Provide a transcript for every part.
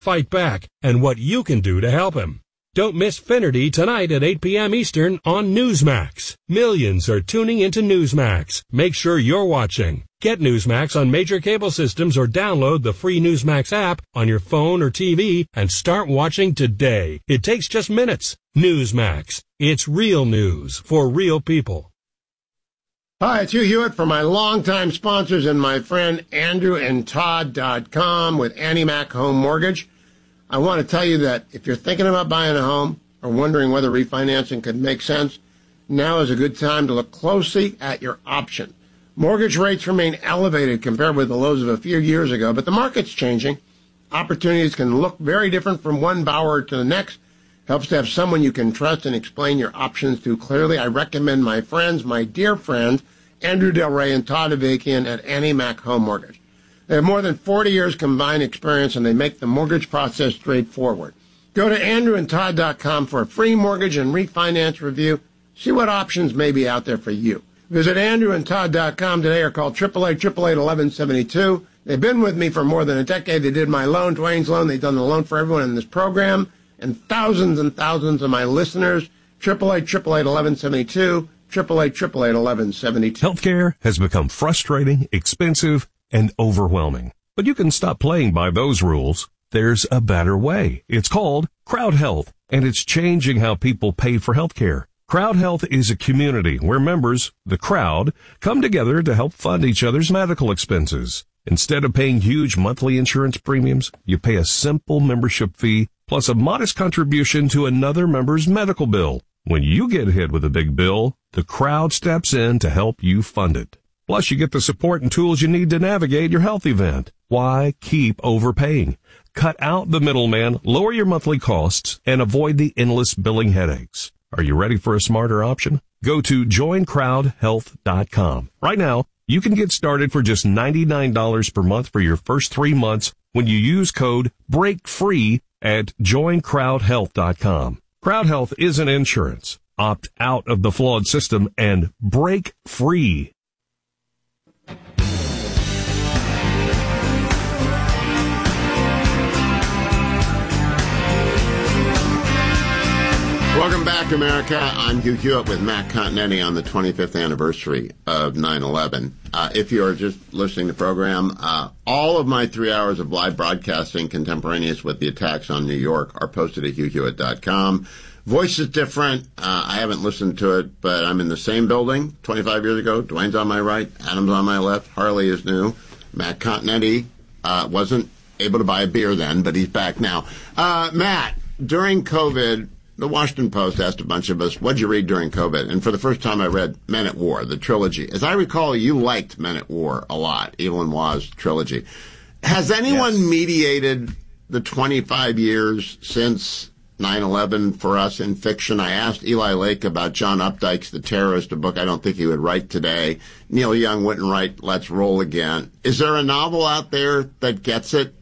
fight back, and what you can do to help him. Don't miss Finnerty tonight at 8 p.m. Eastern on Newsmax. Millions are tuning into Newsmax. Make sure you're watching. Get Newsmax on major cable systems or download the free Newsmax app on your phone or TV and start watching today. It takes just minutes. Newsmax. It's real news for real people. Hi, it's Hugh Hewitt for my longtime sponsors and my friend AndrewandTodd.com with Annie Mac Home Mortgage. I want to tell you that if you're thinking about buying a home or wondering whether refinancing could make sense, now is a good time to look closely at your option. Mortgage rates remain elevated compared with the lows of a few years ago, but the market's changing. Opportunities can look very different from one borrower to the next. Helps to have someone you can trust and explain your options to clearly. I recommend my friends, my dear friends, Andrew Del Rey and Todd Avakian at Annie Mac Home Mortgage. They have more than 40 years combined experience, and they make the mortgage process straightforward. Go to AndrewandTodd.com for a free mortgage and refinance review. See what options may be out there for you. Visit AndrewandTodd.com today or call 888-888-1172. They've been with me for more than a decade. They did my loan, Dwayne's loan. They've done the loan for everyone in this program. And thousands of my listeners. 888-888-1172. 888-888-1172. Healthcare has become frustrating, expensive, and overwhelming. But you can stop playing by those rules. There's a better way. It's called Crowd Health, and it's changing how people pay for healthcare. Crowd Health is a community where members, the crowd, come together to help fund each other's medical expenses. Instead of paying huge monthly insurance premiums, you pay a simple membership fee plus a modest contribution to another member's medical bill. When you get hit with a big bill, the crowd steps in to help you fund it. Plus, you get the support and tools you need to navigate your health event. Why keep overpaying? Cut out the middleman, lower your monthly costs, and avoid the endless billing headaches. Are you ready for a smarter option? Go to joincrowdhealth.com. Right now, you can get started for just $99 per month for your first 3 months when you use code BREAKFREE at joincrowdhealth.com. Crowd Health isn't insurance. Opt out of the flawed system and break free. Welcome back, America. I'm Hugh Hewitt with Matt Continetti on the 25th anniversary of 9/11. If you're just listening to the program, all of my 3 hours of live broadcasting contemporaneous with the attacks on New York are posted at HughHewitt.com. Voice is different. I haven't listened to it, but I'm in the same building 25 years ago. Dwayne's on my right, Adam's on my left, Harley is new. Matt Continetti wasn't able to buy a beer then, but he's back now. Matt, during COVID, the Washington Post asked a bunch of us, what'd you read during COVID? And for the first time, I read Men at War, the trilogy. As I recall, you liked Men at War a lot, Evelyn Waugh's trilogy. Has anyone mediated the 25 years since 9/11 for us in fiction? I asked Eli Lake about John Updike's The Terrorist, a book I don't think he would write today. Neil Young wouldn't write Let's Roll Again. Is there a novel out there that gets it?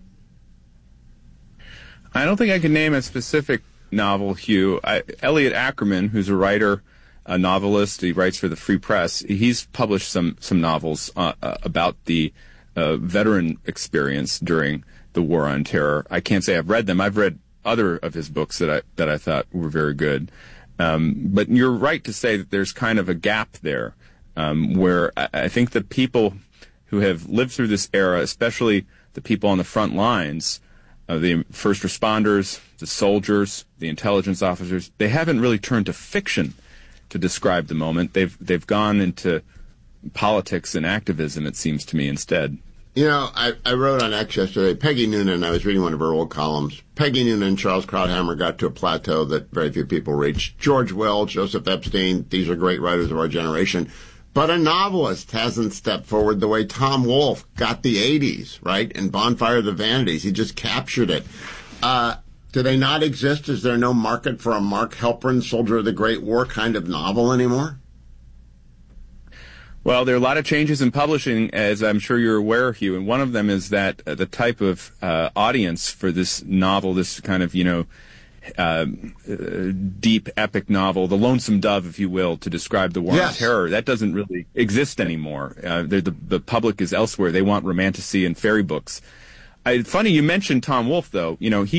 I don't think I can name a specific novel, Hugh. Elliot Ackerman, who's a writer, a novelist, he writes for the Free Press. He's published some novels about the veteran experience during the War on Terror. I can't say I've read them. I've read other of his books that I thought were very good. But you're right to say that there's kind of a gap there, where I think the people who have lived through this era, especially the people on the front lines, the first responders, the soldiers, the intelligence officers, they haven't really turned to fiction to describe the moment. They've gone into politics and activism, it seems to me, instead. You know, I wrote on X yesterday, Peggy Noonan, I was reading one of her old columns. Peggy Noonan and Charles Krauthammer got to a plateau that very few people reached. George Will, Joseph Epstein, these are great writers of our generation. But a novelist hasn't stepped forward the way Tom Wolfe got the 80s, right? And Bonfire of the Vanities. He just captured it. Do they not exist? Is there no market for a Mark Halperin, Soldier of the Great War kind of novel anymore? Well, there are a lot of changes in publishing, as I'm sure you're aware, Hugh, and one of them is that the type of audience for this novel, this kind of, deep epic novel, the Lonesome Dove, if you will, to describe the War on Terror, that doesn't really exist anymore. The public is elsewhere. They want romantasy and fairy books. Funny you mentioned Tom Wolfe, though. You know,